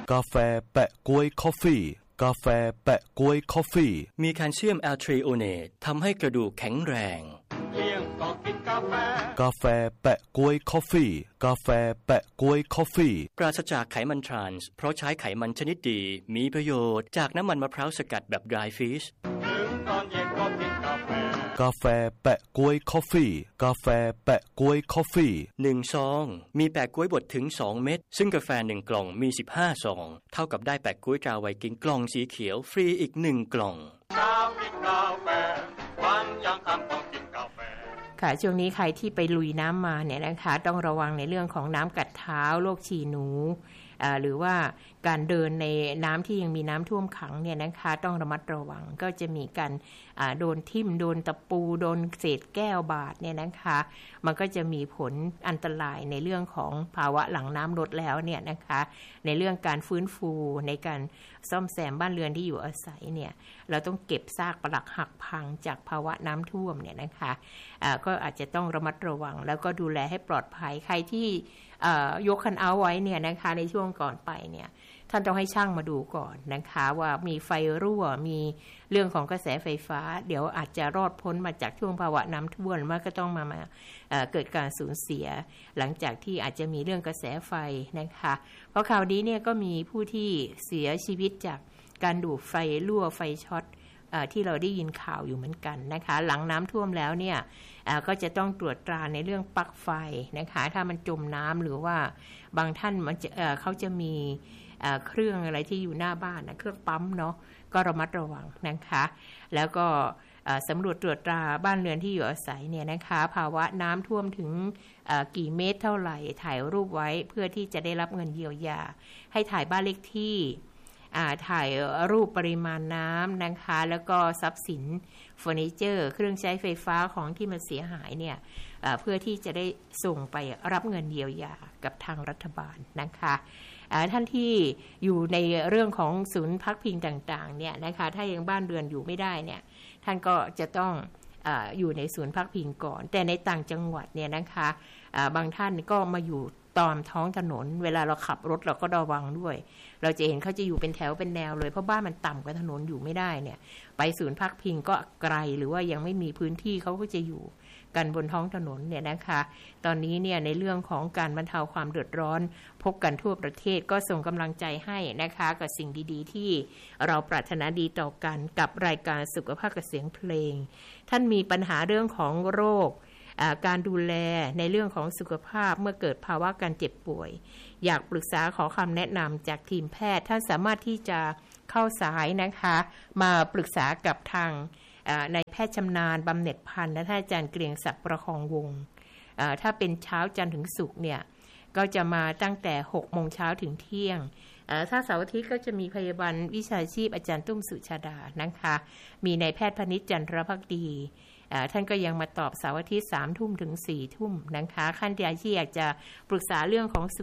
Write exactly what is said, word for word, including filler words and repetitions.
กาแฟแปะก๊วยคอฟฟี่กาแฟแปะก๊วยคอฟฟี่มีแคลเซียมแอลทรีโอเนตทำให้กระดูกแข็งแรงเลี้ยงก็กินกาแฟกาแฟแปะก๊วยคอฟฟี่กาแฟแปะก๊วยคอฟฟี่ปราศจากไขมันทรานส์เพราะใช้ไขมันชนิดดีมีประโยชน์จากน้ำมันมะพร้าวสกัดแบบ dry fish ถึงตอนเย็นก็กินกาแฟกาแฟแปะก๊วยคอฟฟี่กาแฟแปะก๊วยคอฟฟี่หนึ่งซองมีแปะก๊วยบดถึงสองเม็ดซึ่งกาแฟหนึ่งกล่องมีสิบห้าซองเท่ากับได้แปะก๊วยตราไวกิ้งกล่องสีเขียวฟรีอีกหนึ่งกล่องกากินกาแฟวันยังคำต้องกินกาแฟค่ะช่วงนี้ใครที่ไปลุยน้ำมาเนี่ยนะคะต้องระวังในเรื่องของน้ำกัดเท้าโรคฉี่หนูหรือว่าการเดินในน้ำที่ยังมีน้ำท่วมขังเนี่ยนะคะต้องระมัดระวังก็จะมีการโดนทิ่มโดนตะปูโดนเศษแก้วบาดเนี่ยนะคะมันก็จะมีผลอันตรายในเรื่องของภาวะหลังน้ำลดแล้วเนี่ยนะคะในเรื่องการฟื้นฟูในการซ่อมแซมบ้านเรือนที่อยู่อาศัยเนี่ยเราต้องเก็บซากปรักหักพังจากภาวะน้ำท่วมเนี่ยนะคะก็อาจจะต้องระมัดระวังแล้วก็ดูแลให้ปลอดภัยใครที่ยกคันเอาท์ไว้เนี่ยนะคะในช่วงก่อนไปเนี่ยท่านต้องให้ช่างมาดูก่อนนะคะว่ามีไฟรั่วมีเรื่องของกระแสไฟฟ้าเดี๋ยวอาจจะรอดพ้นมาจากช่วงภาวะน้ำท่วมมันก็ต้องมามาเอ่อเกิดการสูญเสียหลังจากที่อาจจะมีเรื่องกระแสไฟนะคะเพราะข่าวนี้เนี่ยก็มีผู้ที่เสียชีวิตจากการดูดไฟรั่วไฟช็อตที่เราได้ยินข่าวอยู่เหมือนกันนะคะหลังน้ำท่วมแล้วเนี่ยก็จะต้องตรวจตราในเรื่องปลั๊กไฟนะคะถ้ามันจมน้ำหรือว่าบางท่านมันจะเขาจะมีเครื่องอะไรที่อยู่หน้าบ้านนะเครื่องปั๊มเนาะก็ระมัดระวังนะคะแล้วก็สำรวจตรวจตราบ้านเรือนที่อยู่อาศัยเนี่ยนะคะภาวะน้ำท่วมถึงกี่เมตรเท่าไหร่ถ่ายรูปไว้เพื่อที่จะได้รับเงินเยียวยาให้ถ่ายบ้านเลขที่ถ่ายรูปปริมาณน้ำนะคะแล้วก็ทรัพย์สินเฟอร์นิเจอร์เครื่องใช้ไฟฟ้าของที่มันเสียหายเนี่ยเพื่อที่จะได้ส่งไปรับเงินเยียวยากับทางรัฐบาลนะคะท่านที่อยู่ในเรื่องของศูนย์พักพิงต่างๆเนี่ยนะคะถ้ายังบ้านเรือนอยู่ไม่ได้เนี่ยท่านก็จะต้องออยู่ในศูนย์พักพิงก่อนแต่ในต่างจังหวัดเนี่ยนะคะบางท่านก็มาอยู่ตามท้องถนนเวลาเราขับรถเราก็ระวังด้วยเราจะเห็นเขาจะอยู่เป็นแถวเป็นแนวเลยเพราะบ้านมันต่ำกว่าถนนอยู่ไม่ได้เนี่ยไปศูนย์พักพิงก็ไกลหรือว่ายังไม่มีพื้นที่เขาก็จะอยู่กันบนท้องถนนเนี่ยนะคะตอนนี้เนี่ยในเรื่องของการบรรเทาความเดือดร้อนพบกันทั่วประเทศก็ส่งกำลังใจให้นะคะกับสิ่งดีๆที่เราปรารถนาดีต่อกันกับรายการสุขภาพกับเสียงเพลงท่านมีปัญหาเรื่องของโรคการดูแลในเรื่องของสุขภาพเมื่อเกิดภาวะการเจ็บป่วยอยากปรึกษาขอคำแนะนำจากทีมแพทย์ท่านสามารถที่จะเข้าสายนะคะมาปรึกษากับทางนายแพทย์ชำนาญบำเหน็จพันธ์และท่านอาจารย์เกรียงศักดิ์ประคองวงศ์ถ้าเป็นเช้าจันทร์ถึงศุกร์เนี่ยก็จะมาตั้งแต่หกโมงเช้าถึงเที่ยงถ้าเสาร์อาทิตย์ก็จะมีพยาบาลวิชาชีพอาจารย์ตุ้มสุชาดานะคะมีนายแพทย์พนิษฐ์จันทรภักดีท่านก็ยังมาตอบเสาร์อาทิตย์สามทุ่มถึงสี่ทุ่มนะคะขั้นใดที่อยากจะปรึกษาเรื่องของ